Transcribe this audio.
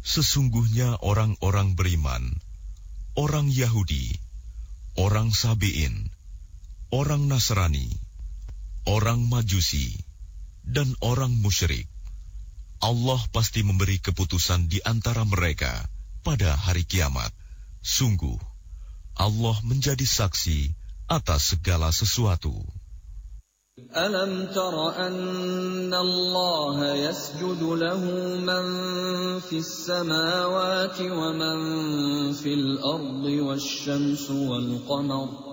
Sesungguhnya orang-orang beriman, orang Yahudi, orang Sabi'in, orang Nasrani, orang Majusi, dan orang musyrik, Allah pasti memberi keputusan di antara mereka pada hari kiamat. Sungguh, Allah menjadi saksi atas segala sesuatu. ألم تر أن الله يسجد له من في السماوات ومن في الأرض والشمس والقمر